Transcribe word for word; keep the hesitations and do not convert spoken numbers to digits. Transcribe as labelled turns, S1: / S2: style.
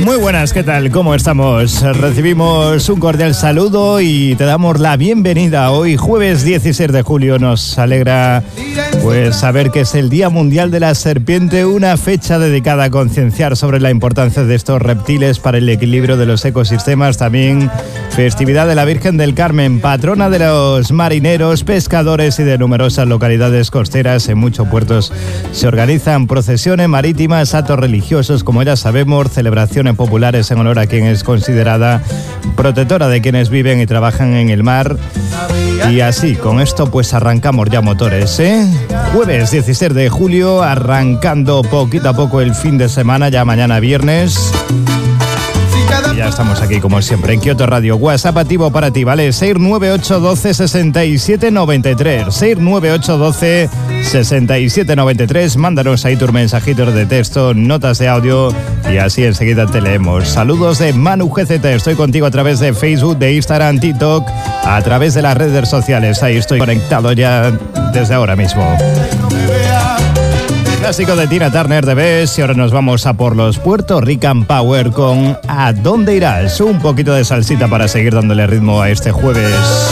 S1: Muy buenas, ¿qué tal? ¿Cómo estamos? Recibimos un cordial saludo y te damos la bienvenida. Hoy, jueves dieciséis de julio, nos alegra pues saber que es el Día Mundial de la Serpiente, una fecha dedicada a concienciar sobre la importancia de estos reptiles para el equilibrio de los ecosistemas. También festividad de la Virgen del Carmen, patrona de los marineros, pescadores y de numerosas localidades costeras. En muchos puertos se organizan procesiones marítimas, actos religiosos, como ya sabemos, celebraciones populares en honor a quien es considerada protectora de quienes viven y trabajan en el mar. Y así, con esto pues arrancamos ya motores, ¿eh? Jueves dieciséis de julio, arrancando poquito a poco el fin de semana, ya mañana viernes. Y ya estamos aquí como siempre en Kioto Radio. WhatsApp activo para ti, ¿vale? seis nueve ocho uno dos seis siete nueve tres, seis nueve ocho uno dos seis siete nueve tres. Mándanos ahí tus mensajitos de texto, notas de audio y así enseguida te leemos. Saludos de Manu G Z, estoy contigo a través de Facebook, de Instagram, TikTok, a través de las redes sociales. Ahí estoy conectado ya desde ahora mismo. Clásico de Tina Turner de Best, y ahora nos vamos a por los Puerto Rican Power con ¿A dónde irás? Un poquito de salsita para seguir dándole ritmo a este jueves.